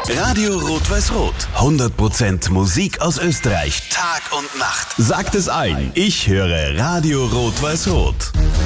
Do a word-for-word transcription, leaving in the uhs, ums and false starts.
Radio Rot-Weiß-Rot. hundert Prozent Musik aus Österreich. Tag und Nacht. Sagt es allen. Ich höre Radio Rot-Weiß-Rot.